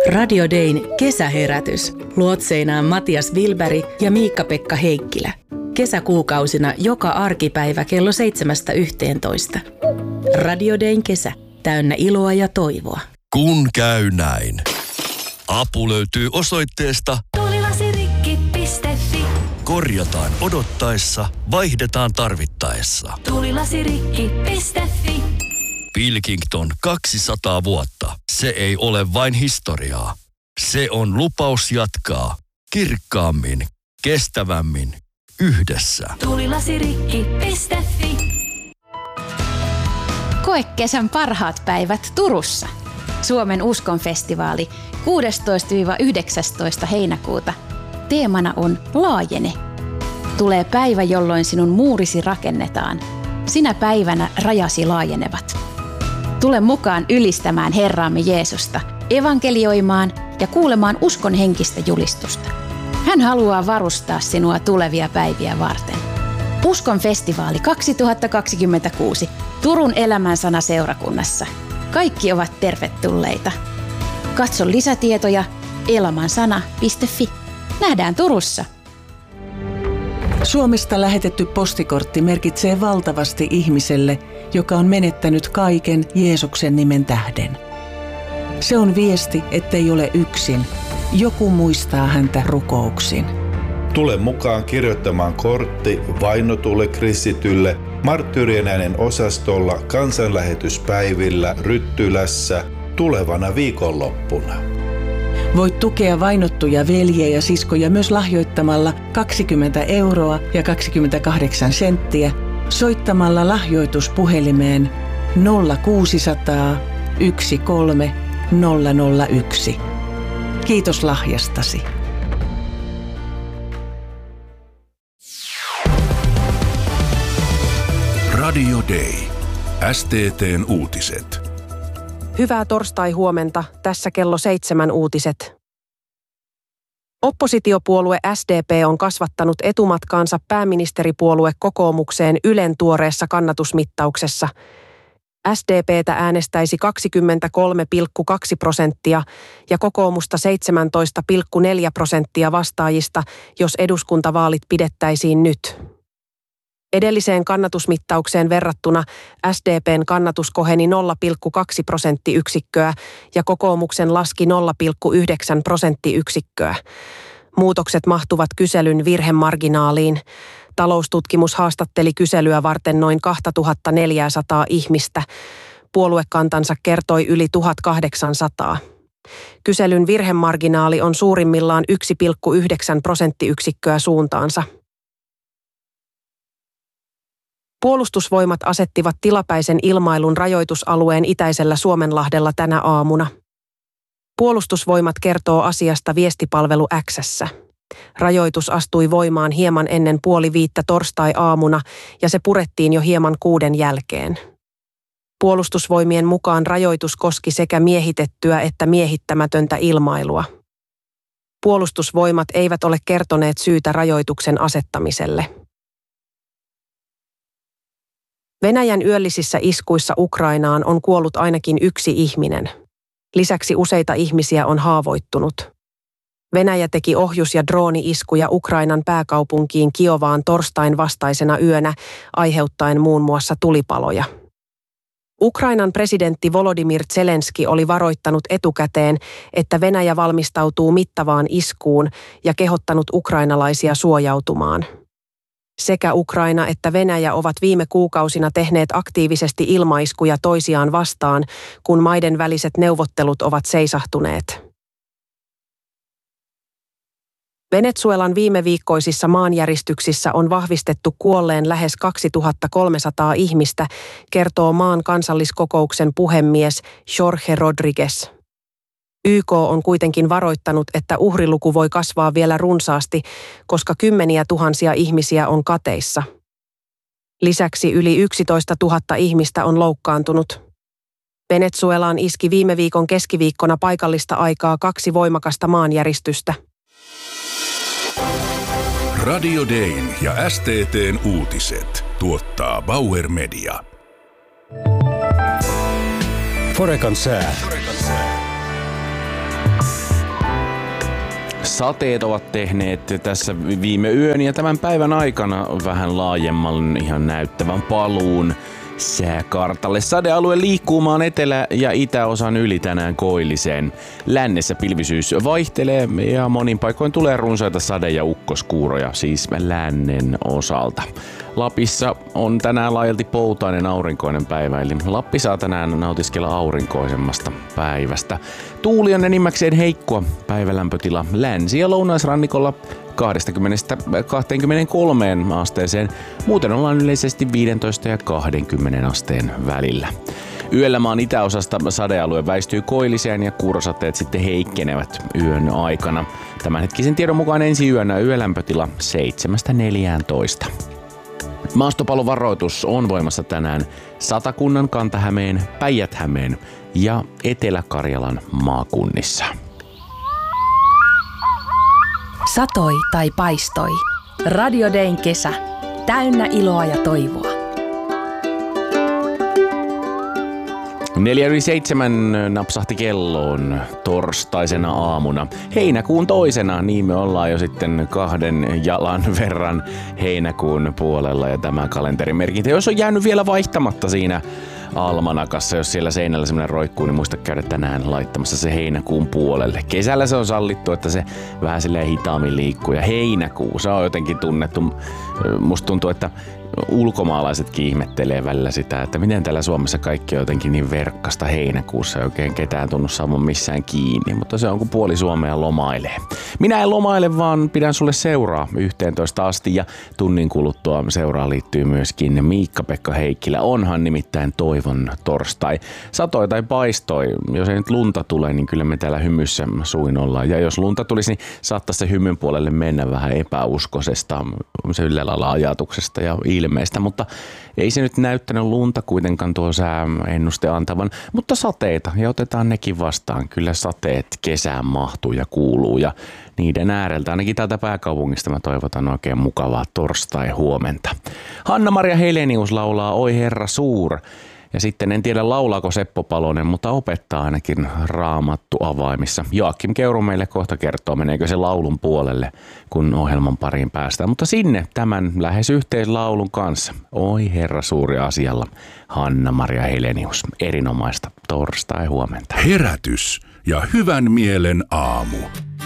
Radio Dayn kesäherätys. Luotseinaan Matias Wilberg ja Miikka-Pekka Heikkilä. Kesäkuukausina joka arkipäivä kello 7–11. Radio Dayn kesä. Täynnä iloa ja toivoa. Kun käy näin. Apu löytyy osoitteesta tulilasirikki.fi. Korjataan odottaessa, vaihdetaan tarvittaessa. Tulilasirikki.fi. Pilkington 200 vuotta. Se ei ole vain historiaa. Se on lupaus jatkaa kirkkaammin, kestävämmin, yhdessä. Tulilasirikki.fi. Koe kesän parhaat päivät Turussa. Suomen uskonfestivaali 16–19 heinäkuuta. Teemana on Laajene. Tulee päivä, jolloin sinun muurisi rakennetaan. Sinä päivänä rajasi laajenevat. Tule mukaan ylistämään Herraamme Jeesusta, evankelioimaan ja kuulemaan uskon henkistä julistusta. Hän haluaa varustaa sinua tulevia päiviä varten. Uskon festivaali 2026 Turun Elämänsana seurakunnassa. Kaikki ovat tervetulleita. Katso lisätietoja elamansana.fi. Nähdään Turussa. Suomesta lähetetty postikortti merkitsee valtavasti ihmiselle, joka on menettänyt kaiken Jeesuksen nimen tähden. Se on viesti, ettei ole yksin. Joku muistaa häntä rukouksin. Tule mukaan kirjoittamaan kortti vainotulle kristitylle Marttyyrien äänen osastolla kansanlähetyspäivillä Ryttylässä tulevana viikonloppuna. Voit tukea vainottuja veljiä ja siskoja myös lahjoittamalla 20 € ja 28 senttiä soittamalla lahjoituspuhelimeen 0600 13 001. Kiitos lahjastasi. Radio Day. STT:n uutiset. Hyvää torstai-huomenta, tässä kello 7 uutiset. Oppositiopuolue SDP on kasvattanut etumatkaansa pääministeripuolue kokoomukseen Ylen tuoreessa kannatusmittauksessa. SDP:tä äänestäisi 23,2% ja kokoomusta 17,4% vastaajista, jos eduskuntavaalit pidettäisiin nyt. Edelliseen kannatusmittaukseen verrattuna SDP:n kannatus koheni 0,2 prosenttiyksikköä ja kokoomuksen laski 0,9 prosenttiyksikköä. Muutokset mahtuvat kyselyn virhemarginaaliin. Taloustutkimus haastatteli kyselyä varten noin 2400 ihmistä. Puoluekantansa kertoi yli 1800. Kyselyn virhemarginaali on suurimmillaan 1,9 prosenttiyksikköä suuntaansa. Puolustusvoimat asettivat tilapäisen ilmailun rajoitusalueen itäisellä Suomenlahdella tänä aamuna. Puolustusvoimat kertoo asiasta viestipalvelu X:ssä. Rajoitus astui voimaan hieman ennen 4:30 torstai-aamuna ja se purettiin jo hieman 6 jälkeen. Puolustusvoimien mukaan rajoitus koski sekä miehitettyä että miehittämätöntä ilmailua. Puolustusvoimat eivät ole kertoneet syytä rajoituksen asettamiselle. Venäjän yöllisissä iskuissa Ukrainaan on kuollut ainakin 1 ihminen. Lisäksi useita ihmisiä on haavoittunut. Venäjä teki ohjus- ja drooni-iskuja Ukrainan pääkaupunkiin Kiovaan torstain vastaisena yönä, aiheuttaen muun muassa tulipaloja. Ukrainan presidentti Volodymyr Zelenski oli varoittanut etukäteen, että Venäjä valmistautuu mittavaan iskuun ja kehottanut ukrainalaisia suojautumaan. Sekä Ukraina että Venäjä ovat viime kuukausina tehneet aktiivisesti ilmaiskuja toisiaan vastaan, kun maiden väliset neuvottelut ovat seisahtuneet. Venezuelan viimeviikkoisissa maanjäristyksissä on vahvistettu kuolleen lähes 2300 ihmistä, kertoo maan kansalliskokouksen puhemies Jorge Rodriguez. YK on kuitenkin varoittanut, että uhriluku voi kasvaa vielä runsaasti, koska kymmeniä tuhansia ihmisiä on kateissa. Lisäksi yli 11 000 ihmistä on loukkaantunut. Venezuelaan iski viime viikon keskiviikkona paikallista aikaa 2 voimakasta maanjäristystä. Radio Dayn ja STT:n uutiset tuottaa Bauer Media. Forecan sää. sateet ovat tehneet tässä viime yön ja tämän päivän aikana vähän laajemman ihan näyttävän paluun sääkartalle. Sadealue liikkuu maan etelä- ja itäosan yli tänään koilliseen. Lännessä pilvisyys vaihtelee ja monin paikoin tulee runsaita sade- ja ukkoskuuroja, siis lännen osalta. Lapissa on tänään laajalti poutainen aurinkoinen päivä, eli Lappi saa tänään nautiskella aurinkoisemmasta päivästä. Tuuli on enimmäkseen heikkoa, päivälämpötila länsi- ja lounaisrannikolla 20-23 asteeseen. Muuten ollaan yleisesti 15 ja 20 asteen välillä. Yöllä maan itäosasta sadealue väistyy koilliseen ja kuurosateet sitten heikkenevät yön aikana. Tämänhetkisen tiedon mukaan ensi yönä yölämpötila 7-14. Maastopalovaroitus on voimassa tänään Satakunnan, Kanta-Hämeen, Päijät-Hämeen ja Etelä-Karjalan maakunnissa. Satoi tai paistoi. Radio Dayn kesä. Täynnä iloa ja toivoa. 6:07 napsahti kelloon torstaisena aamuna. Heinäkuun toisena, niin me ollaan jo sitten 2 jalan verran heinäkuun puolella ja tämä kalenterimerkintä. Jos on jäänyt vielä vaihtamatta siinä almanakassa, jos siellä seinällä semmoinen roikkuu, niin muista käydä tänään laittamassa se heinäkuun puolelle. Kesällä se on sallittu, että se vähän silleen hitaammin liikkuu ja heinäkuu, se on jotenkin tunnettu. Musta tuntuu, että ulkomaalaisetkin ihmettelee välillä sitä, että miten täällä Suomessa kaikki on jotenkin niin verkkasta heinäkuussa, ei oikein ketään tunnu saamaan missään kiinni, mutta se on kun puoli Suomea lomailee. Minä en lomaile, vaan pidän sulle seuraa 11 asti ja tunnin kuluttua seuraan liittyy myöskin Miikka-Pekka Heikkilä. Onhan nimittäin toivon torstai. Satoi tai paistoi, jos ei nyt lunta tule, niin kyllä me täällä hymyssä suin ollaan. Ja jos lunta tulisi, niin saattaisi se hymyn puolelle mennä vähän epäuskoisesta, se yllä lailla ajatuksesta ja ilmeistä, mutta ei se nyt näyttänyt lunta kuitenkaan tuo sääennuste antavan, mutta sateita ja otetaan nekin vastaan. Kyllä sateet kesään mahtuu ja kuuluu ja niiden ääreltä, ainakin täältä pääkaupungista mä toivotan oikein mukavaa torstai-huomenta. Hanna-Maria Helenius laulaa Oi Herra Suur. Ja sitten en tiedä laulaako Seppo Palonen, mutta opettaa ainakin Raamattu avaimissa. Joakim Keuru meille kohta kertoo, meneekö se laulun puolelle, kun ohjelman pariin päästään. Mutta sinne tämän lähes yhteislaulun kanssa. Oi Herra suuri asialla. Hanna-Maria Helenius. Erinomaista torstai-huomenta. Herätys ja hyvän mielen aamu.